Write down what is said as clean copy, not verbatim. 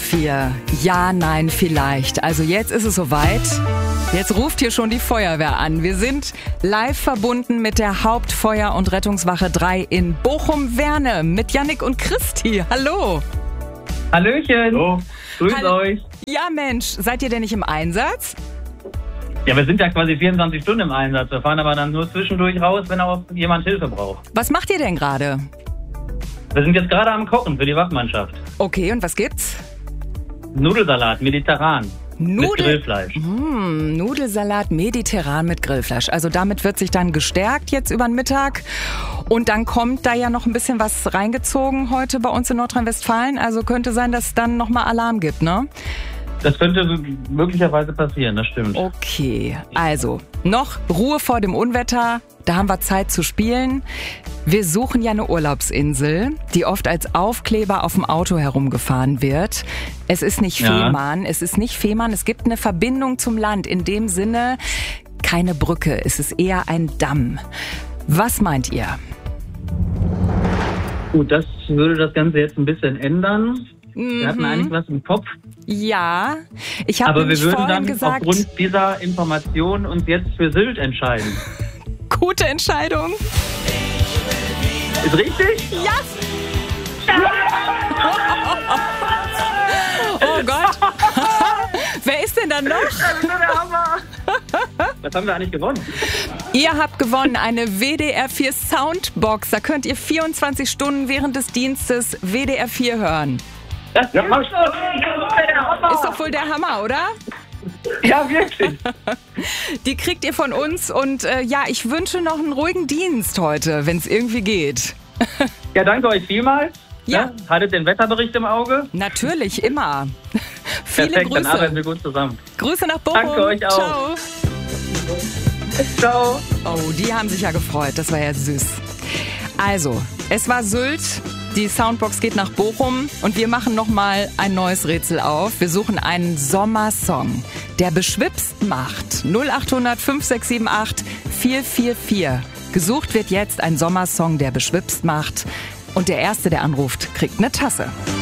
4. Ja, nein, vielleicht. Also jetzt ist es soweit. Jetzt ruft hier schon die Feuerwehr an. Wir sind live verbunden mit der Hauptfeuer- und Rettungswache 3 in Bochum-Werne mit Yannick und Christi. Hallo. Hallöchen. Hallo. Grüß euch. Ja, Mensch, seid ihr denn nicht im Einsatz? Ja, wir sind ja quasi 24 Stunden im Einsatz. Wir fahren aber dann nur zwischendurch raus, wenn auch jemand Hilfe braucht. Was macht ihr denn gerade? Wir sind jetzt gerade am Kochen für die Wachmannschaft. Okay, und was gibt's? Nudelsalat, mediterran. Mit Grillfleisch. Nudelsalat mediterran mit Grillfleisch. Also damit wird sich dann gestärkt jetzt über den Mittag. Und dann kommt da ja noch ein bisschen was reingezogen heute bei uns in Nordrhein-Westfalen. Also könnte sein, dass es dann nochmal Alarm gibt, ne? Das könnte möglicherweise passieren, das stimmt. Okay, also noch Ruhe vor dem Unwetter. Da haben wir Zeit zu spielen. Wir suchen ja eine Urlaubsinsel, die oft als Aufkleber auf dem Auto herumgefahren wird. Es ist nicht Fehmarn, es gibt eine Verbindung zum Land. In dem Sinne keine Brücke, es ist eher ein Damm. Was meint ihr? Gut, das würde das Ganze jetzt ein bisschen ändern. Wir hatten eigentlich was im Kopf. Ja, ich habe aber wir würden dann gesagt, aufgrund dieser Information uns jetzt für Sylt entscheiden. Gute Entscheidung. Ist richtig? Ja. Oh Gott. Wer ist denn dann noch? Was haben wir eigentlich gewonnen? Ihr habt gewonnen eine WDR 4 Soundbox. Da könnt ihr 24 Stunden während des Dienstes WDR 4 hören. Das ist doch wohl der Hammer, oder? Ja, wirklich. Die kriegt ihr von uns und ja, ich wünsche noch einen ruhigen Dienst heute, wenn es irgendwie geht. Ja, danke euch vielmals. Ja. Haltet den Wetterbericht im Auge. Natürlich, immer. Viele Perfekt, Grüße. dann arbeiten wir gut zusammen. Grüße nach Bochum. Danke euch auch. Ciao. Ciao. Oh, die haben sich ja gefreut. Das war ja süß. Also, es war Sylt. Die Soundbox geht nach Bochum und wir machen nochmal ein neues Rätsel auf. Wir suchen einen Sommersong, der beschwipst macht. 0800 5678 444. Gesucht wird jetzt ein Sommersong, der beschwipst macht. Und der Erste, der anruft, kriegt eine Tasse.